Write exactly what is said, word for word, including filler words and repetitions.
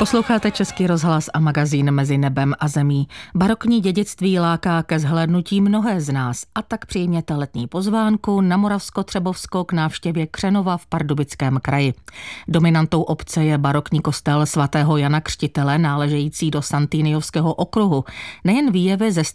Posloucháte Český rozhlas a magazín Mezi nebem a zemí. Barokní dědictví láká ke zhlédnutí mnohé z nás, a tak přijměte letní pozvánku na Moravsko-Třebovsko k návštěvě Křenova v Pardubickém kraji. Dominantou obce je barokní kostel svatého Jana Křtitele, náležející do Santýniovského okruhu. Nejen výjevy ze